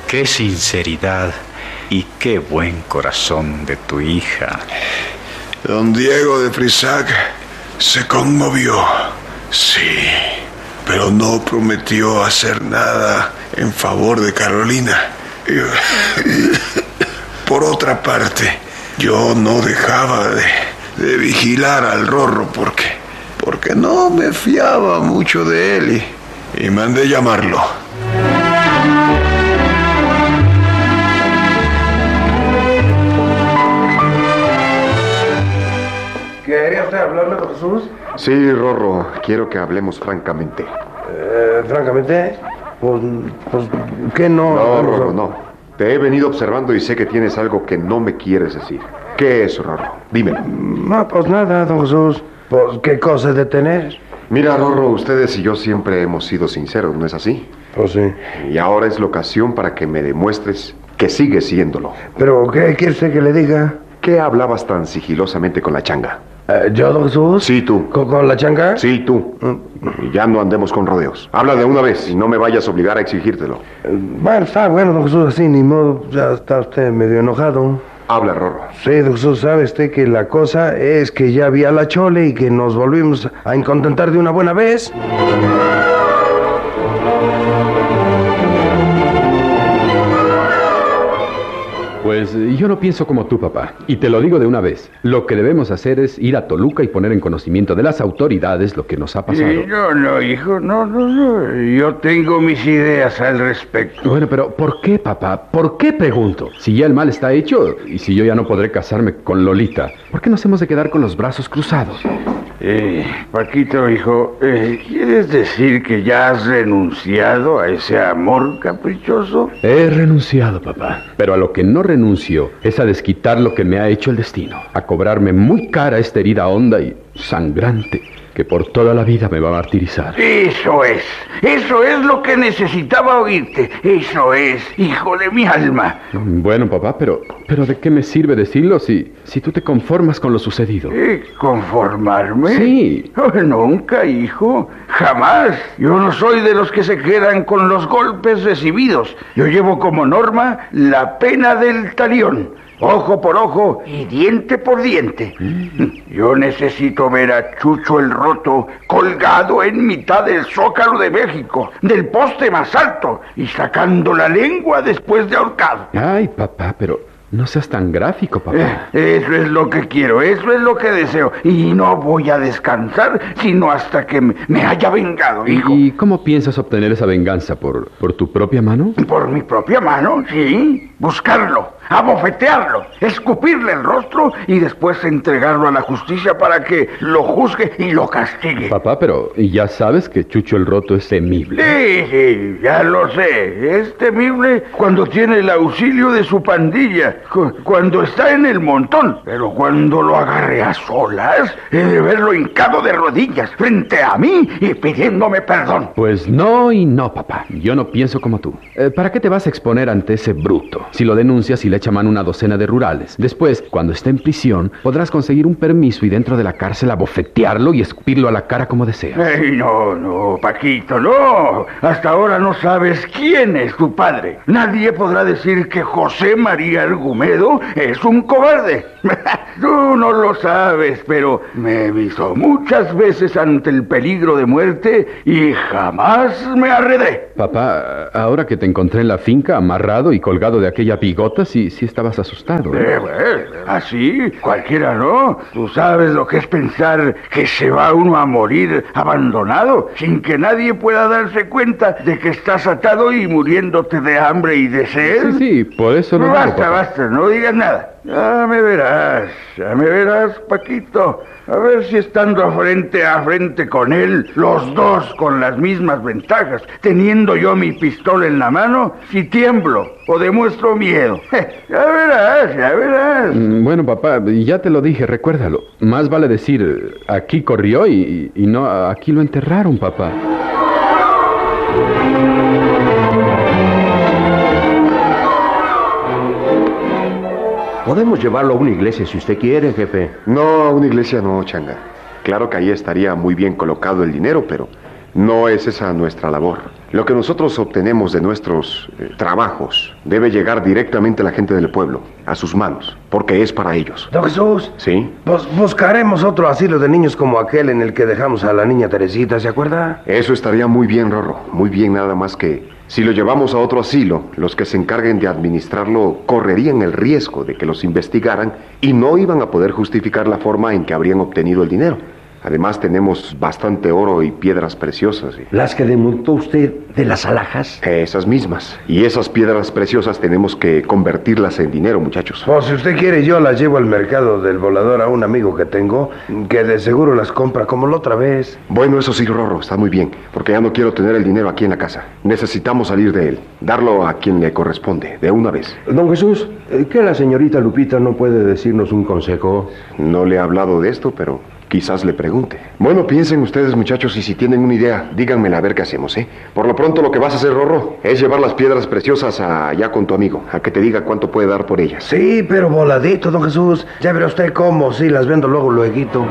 qué sinceridad y qué buen corazón de tu hija. Don Diego de Frisac se conmovió, sí, pero no prometió hacer nada en favor de Carolina. Por otra parte, yo no dejaba de vigilar al Rorro porque no me fiaba mucho de él y mandé llamarlo. ¿Quería usted hablarme con Jesús? Sí, Rorro, quiero que hablemos francamente. Francamente, pues, ¿qué no? No, Rorro, no. Te he venido observando y sé que tienes algo que no me quieres decir. ¿Qué es, Rorro? Dímelo. No, pues nada, don Jesús. Pues, ¿qué cosa de tener? Mira, Rorro, ustedes y yo siempre hemos sido sinceros, ¿no es así? Pues sí. Y ahora es la ocasión para que me demuestres que sigues siéndolo. ¿Pero qué quiere usted que le diga? ¿Qué hablabas tan sigilosamente con la changa? ¿Yo, don Jesús? Sí, tú. ¿Con la changa? Sí, tú. Y ya no andemos con rodeos. Habla de una vez y no me vayas a obligar a exigírtelo. Bueno, está bueno, don Jesús, así, ni modo. Ya está usted medio enojado. Habla, Rorro. Sí, don Jesús, sabe usted que la cosa es que ya vi a la Chole y que nos volvimos a incontentar de una buena vez. Pues yo no pienso como tú, papá, y te lo digo de una vez. Lo que debemos hacer es ir a Toluca y poner en conocimiento de las autoridades lo que nos ha pasado. No, hijo, no. Yo tengo mis ideas al respecto. Bueno, pero ¿por qué, papá? ¿Por qué, pregunto? Si ya el mal está hecho y si yo ya no podré casarme con Lolita, ¿por qué nos hemos de quedar con los brazos cruzados? Paquito, hijo, ¿quieres decir que ya has renunciado a ese amor caprichoso? He renunciado, papá, pero a lo que no renuncio es a desquitar lo que me ha hecho el destino, a cobrarme muy cara esta herida honda y sangrante que por toda la vida me va a martirizar. Eso es lo que necesitaba oírte. Eso es, hijo de mi alma. Bueno, papá, pero ¿de qué me sirve decirlo si tú te conformas con lo sucedido? ¿Conformarme? Sí. Nunca, hijo, jamás. Yo no soy de los que se quedan con los golpes recibidos. Yo llevo como norma la pena del talión. Ojo por ojo y diente por diente. Yo necesito ver a Chucho el Roto colgado en mitad del Zócalo de México, del poste más alto, y sacando la lengua después de ahorcado. Ay, papá, pero no seas tan gráfico, papá. Eso es lo que quiero, eso es lo que deseo. Y no voy a descansar sino hasta que me haya vengado, hijo. ¿Y cómo piensas obtener esa venganza? ¿Por tu propia mano? ¿Por mi propia mano? Sí. Buscarlo, abofetearlo, escupirle el rostro y después entregarlo a la justicia para que lo juzgue y lo castigue. Papá, pero ya sabes que Chucho el Roto es temible. Sí, ya lo sé. Es temible cuando tiene el auxilio de su pandilla, cuando está en el montón. Pero cuando lo agarre a solas, he de verlo hincado de rodillas frente a mí y pidiéndome perdón. Pues no y no, papá. Yo no pienso como tú. ¿Para qué te vas a exponer ante ese bruto? Si lo denuncias y le echa mano una docena de rurales. Después, cuando esté en prisión, podrás conseguir un permiso y dentro de la cárcel abofetearlo y escupirlo a la cara como deseas. No, Paquito, no. Hasta ahora no sabes quién es tu padre. Nadie podrá decir que José María Argumedo es un cobarde. Tú no lo sabes, pero me he visto muchas veces ante el peligro de muerte y jamás me arredré. Papá, ahora que te encontré en la finca amarrado y colgado de aquella bigota, sí estabas asustado, ¿eh? Así, cualquiera no. Tú sabes lo que es pensar que se va uno a morir abandonado sin que nadie pueda darse cuenta de que estás atado y muriéndote de hambre y de sed. Sí, por eso no. Basta, no digas nada. Ya me verás, Paquito. A ver si estando frente a frente con él, los dos con las mismas ventajas, teniendo yo mi pistola en la mano, si tiemblo o demuestro miedo. Ya verás. Bueno, papá, ya te lo dije, recuérdalo. Más vale decir, aquí corrió y no, aquí lo enterraron, papá. Podemos llevarlo a una iglesia si usted quiere, jefe. No, a una iglesia no, changa. Claro que ahí estaría muy bien colocado el dinero, pero no es esa nuestra labor. Lo que nosotros obtenemos de nuestros trabajos debe llegar directamente a la gente del pueblo, a sus manos, porque es para ellos. Don Jesús. ¿Sí? Pues buscaremos otro asilo de niños como aquel en el que dejamos a la niña Teresita, ¿se acuerda? Eso estaría muy bien, Rorro. Muy bien, nada más que si lo llevamos a otro asilo, los que se encarguen de administrarlo correrían el riesgo de que los investigaran y no iban a poder justificar la forma en que habrían obtenido el dinero. Además tenemos bastante oro y piedras preciosas. ¿Las que demontó usted de las alhajas? Esas mismas. Y esas piedras preciosas tenemos que convertirlas en dinero, muchachos. Pues si usted quiere, yo las llevo al mercado del Volador a un amigo que tengo, que de seguro las compra como la otra vez. Bueno, eso sí, Rorro, está muy bien, porque ya no quiero tener el dinero aquí en la casa. Necesitamos salir de él, darlo a quien le corresponde, de una vez. Don Jesús, ¿qué la señorita Lupita no puede decirnos un consejo? No le he hablado de esto, pero quizás le pregunte. Bueno, piensen ustedes, muchachos, y si tienen una idea, díganmela a ver qué hacemos, ¿eh? Por lo pronto lo que vas a hacer, Rorro, es llevar las piedras preciosas allá con tu amigo, a que te diga cuánto puede dar por ellas. Sí, pero voladito, don Jesús. Ya verá usted cómo, sí, las vendo luego.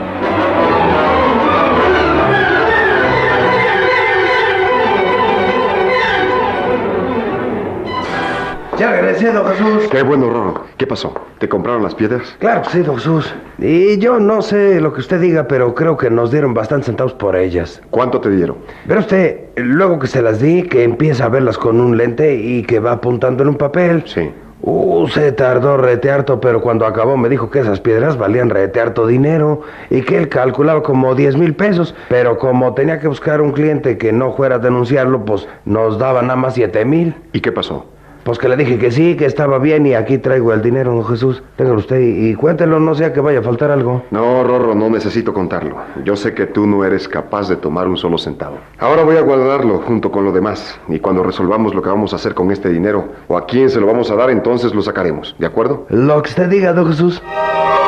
Ya regresé, don Jesús. Qué bueno, Rorro. ¿Qué pasó? ¿Te compraron las piedras? Claro que sí, don Jesús. Y yo no sé lo que usted diga, pero creo que nos dieron bastantes centavos por ellas. ¿Cuánto te dieron? Verá usted, luego que se las di, que empieza a verlas con un lente y que va apuntando en un papel. Sí. Se tardó rete harto, pero cuando acabó me dijo que esas piedras valían rete harto dinero y que él calculaba como 10,000 pesos, pero como tenía que buscar un cliente que no fuera a denunciarlo, pues nos daba nada más 7,000. ¿Y qué pasó? Pues que le dije que sí, que estaba bien y aquí traigo el dinero, don Jesús. Téngalo usted y cuéntelo, no sea que vaya a faltar algo. No, Rorro, no necesito contarlo. Yo sé que tú no eres capaz de tomar un solo centavo. Ahora voy a guardarlo junto con lo demás. Y cuando resolvamos lo que vamos a hacer con este dinero o a quién se lo vamos a dar, entonces lo sacaremos. ¿De acuerdo? Lo que usted diga, don Jesús.